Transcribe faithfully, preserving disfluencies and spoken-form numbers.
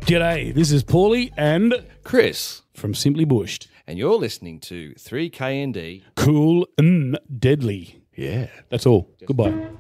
G'day, this is Paulie and Chris, from Simply Bushed. and you're listening to three K N D. Cool and deadly. Yeah. That's all. Goodbye.